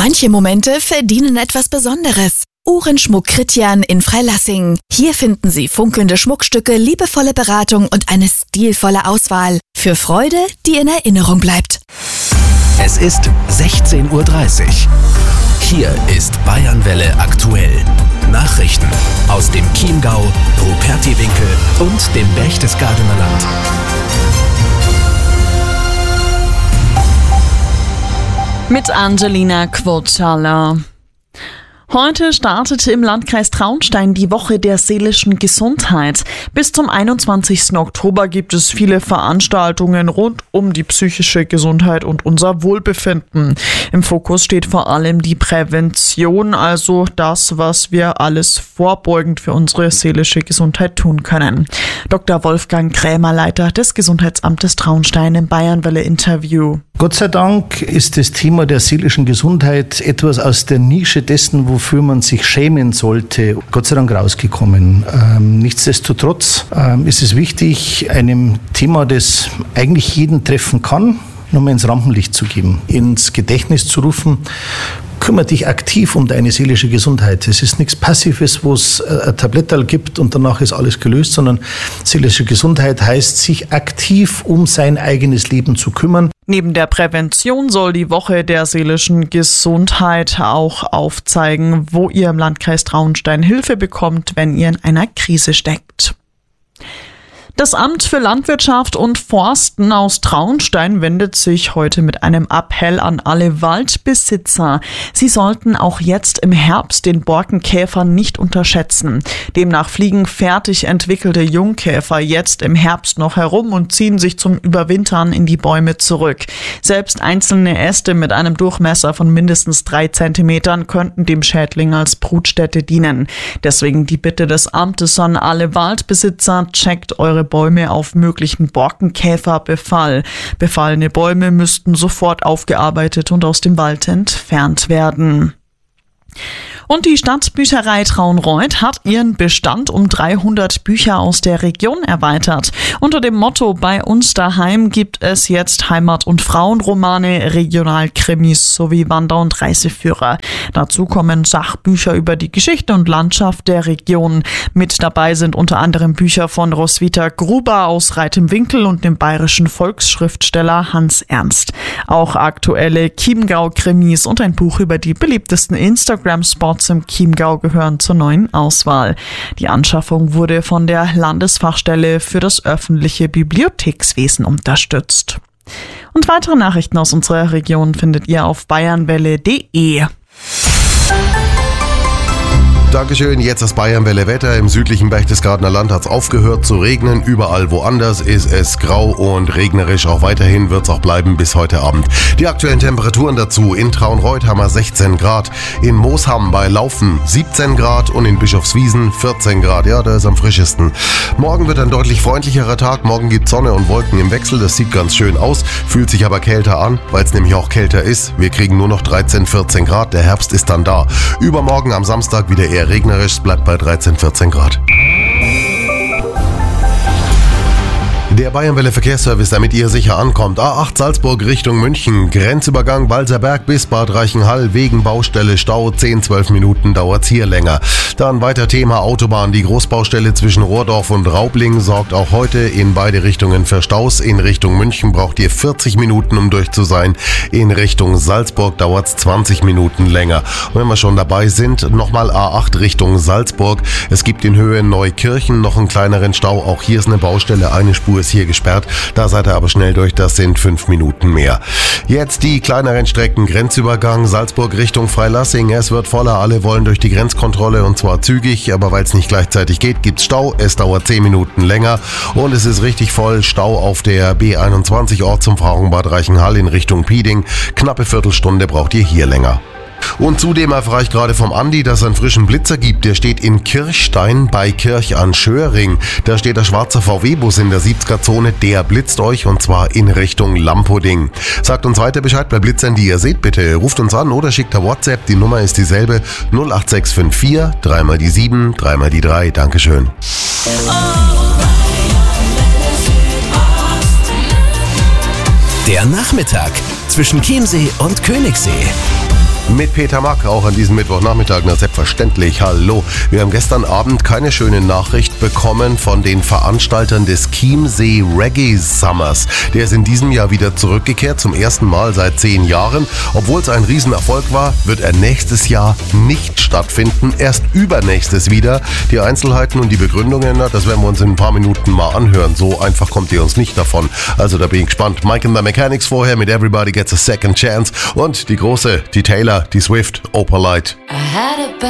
Manche Momente verdienen etwas Besonderes. Uhrenschmuck Christian in Freilassing. Hier finden Sie funkelnde Schmuckstücke, liebevolle Beratung und eine stilvolle Auswahl. Für Freude, die in Erinnerung bleibt. Es ist 16:30 Uhr. Hier ist Bayernwelle aktuell. Nachrichten aus dem Chiemgau, Rupertiwinkel und dem Berchtesgadener Land. Mit Angelina Quotschala. Heute startete im Landkreis Traunstein die Woche der seelischen Gesundheit. Bis zum 21. Oktober gibt es viele Veranstaltungen rund um die psychische Gesundheit und unser Wohlbefinden. Im Fokus steht vor allem die Prävention, also das, was wir alles vorbeugend für unsere seelische Gesundheit tun können. Dr. Wolfgang Krämer, Leiter des Gesundheitsamtes Traunstein im Bayernwelle-Interview. Gott sei Dank ist das Thema der seelischen Gesundheit etwas aus der Nische dessen, wofür man sich schämen sollte, Gott sei Dank rausgekommen. Nichtsdestotrotz ist es wichtig, einem Thema, das eigentlich jeden treffen kann, nochmal ins Rampenlicht zu geben, ins Gedächtnis zu rufen. Kümmere dich aktiv um deine seelische Gesundheit. Es ist nichts Passives, wo es ein Tabletterl gibt und danach ist alles gelöst, sondern seelische Gesundheit heißt, sich aktiv um sein eigenes Leben zu kümmern. Neben der Prävention soll die Woche der seelischen Gesundheit auch aufzeigen, wo ihr im Landkreis Traunstein Hilfe bekommt, wenn ihr in einer Krise steckt. Das Amt für Landwirtschaft und Forsten aus Traunstein wendet sich heute mit einem Appell an alle Waldbesitzer. Sie sollten auch jetzt im Herbst den Borkenkäfer nicht unterschätzen. Demnach fliegen fertig entwickelte Jungkäfer jetzt im Herbst noch herum und ziehen sich zum Überwintern in die Bäume zurück. Selbst einzelne Äste mit einem Durchmesser von mindestens 3 Zentimetern könnten dem Schädling als Brutstätte dienen. Deswegen die Bitte des Amtes an alle Waldbesitzer: checkt eure Bäume auf möglichen Borkenkäferbefall. Befallene Bäume müssten sofort aufgearbeitet und aus dem Wald entfernt werden. Und die Stadtbücherei Traunreut hat ihren Bestand um 300 Bücher aus der Region erweitert. Unter dem Motto „Bei uns daheim" gibt es jetzt Heimat- und Frauenromane, Regionalkrimis sowie Wander- und Reiseführer. Dazu kommen Sachbücher über die Geschichte und Landschaft der Region. Mit dabei sind unter anderem Bücher von Roswitha Gruber aus Reitemwinkel und dem bayerischen Volksschriftsteller Hans Ernst. Auch aktuelle Chiemgau-Krimis und ein Buch über die beliebtesten Instagram-Spots im Chiemgau gehören zur neuen Auswahl. Die Anschaffung wurde von der Landesfachstelle für das öffentliche Bibliothekswesen unterstützt. Und weitere Nachrichten aus unserer Region findet ihr auf bayernwelle.de. Dankeschön, jetzt das Bayernwelle-Wetter. Im südlichen Berchtesgadener Land hat es aufgehört zu regnen. Überall woanders ist es grau und regnerisch. Auch weiterhin wird es auch bleiben bis heute Abend. Die aktuellen Temperaturen dazu: in Traunreut haben wir 16 Grad, in Moosham bei Laufen 17 Grad und in Bischofswiesen 14 Grad. Ja, da ist am frischesten. Morgen wird ein deutlich freundlicherer Tag. Morgen gibt Sonne und Wolken im Wechsel. Das sieht ganz schön aus, fühlt sich aber kälter an, weil es nämlich auch kälter ist. Wir kriegen nur noch 13, 14 Grad. Der Herbst ist dann da. Übermorgen am Samstag wieder eher regnerisch, es bleibt bei 13, 14 Grad. Der Bayernwelle Verkehrsservice, damit ihr sicher ankommt. A8 Salzburg Richtung München, Grenzübergang Walserberg bis Bad Reichenhall, wegen Baustelle Stau, 10-12 Minuten dauert's hier länger. Dann weiter Thema Autobahn. Die Großbaustelle zwischen Rohrdorf und Raubling sorgt auch heute in beide Richtungen für Staus. In Richtung München braucht ihr 40 Minuten, um durch zu sein. In Richtung Salzburg dauert's 20 Minuten länger. Und wenn wir schon dabei sind, nochmal A8 Richtung Salzburg. Es gibt in Höhe Neukirchen noch einen kleineren Stau. Auch hier ist eine Baustelle, eine Spur ist hier gesperrt. Da seid ihr aber schnell durch, das sind 5 Minuten mehr. Jetzt die kleineren Strecken. Grenzübergang Salzburg Richtung Freilassing. Es wird voller, alle wollen durch die Grenzkontrolle und zwar zügig, aber weil es nicht gleichzeitig geht, gibt's Stau. Es dauert 10 Minuten länger und es ist richtig voll. Stau auf der B21 Ortsumfahrung Bad Reichenhall in Richtung Pieding. Knappe Viertelstunde braucht ihr hier länger. Und zudem erfahre ich gerade vom Andi, dass es einen frischen Blitzer gibt. Der steht in Kirchstein bei Kirch an Schöring. Da steht der schwarze VW-Bus in der 70er-Zone. Der blitzt euch und zwar in Richtung Lampoding. Sagt uns weiter Bescheid bei Blitzern, die ihr seht. Bitte ruft uns an oder schickt per WhatsApp. Die Nummer ist dieselbe: 08654 3 mal die 7 3 mal die 3. Dankeschön. Der Nachmittag zwischen Chiemsee und Königssee. Mit Peter Mack, auch an diesem Mittwochnachmittag, na selbstverständlich, hallo. Wir haben gestern Abend keine schöne Nachricht bekommen von den Veranstaltern des Chiemsee Reggae Summers. Der ist in diesem Jahr wieder zurückgekehrt, zum ersten Mal seit 10 Jahren. Obwohl es ein Riesenerfolg war, wird er nächstes Jahr nicht stattfinden, erst übernächstes wieder. Die Einzelheiten und die Begründungen, das werden wir uns in ein paar Minuten mal anhören. So einfach kommt ihr uns nicht davon. Also da bin ich gespannt. Mike and the Mechanics vorher mit Everybody Gets a Second Chance und die große, die Taylor, die Swift, Opalite.